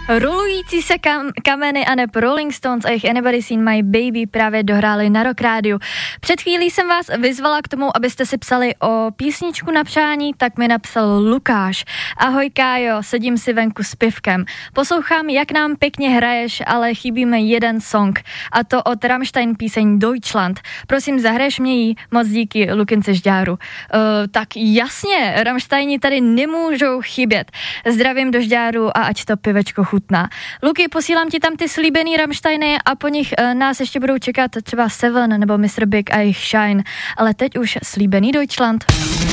Rulující se kameny a neb Rolling Stones a jejich Anybody Seen My Baby právě dohráli na Rock Rádiu. Před chvílí jsem vás vyzvala k tomu, abyste si psali o písničku na přání, tak mi napsal Lukáš. Ahoj Kájo, sedím si venku s pivkem. Poslouchám, jak nám pěkně hraješ, ale chybí mi jeden song. A to od Rammstein píseň Deutschland. Prosím, zahraješ mě jí, moc díky, Lukince Žďáru. Tak jasně, Rammsteini tady nemůžou chybět. Zdravím do Žďáru a ať to pivečko chutná. Luky, posílám ti tam ty slíbený Rammsteiny a po nich nás ještě budou čekat třeba Seven nebo Mr. Big a jejich Shine. Ale teď už slíbený Deutschland.